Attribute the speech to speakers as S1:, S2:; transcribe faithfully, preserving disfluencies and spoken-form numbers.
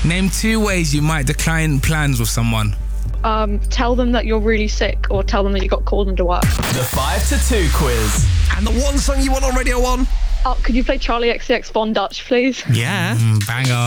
S1: Name two ways you might decline plans with someone.
S2: Um, tell them that you're really sick, or tell them that you got called into work.
S3: The five to two quiz.
S4: And the one song you want on Radio one?
S2: Oh, could you play Charlie X C X Von Dutch, please?
S4: Yeah.
S1: Mm, banger.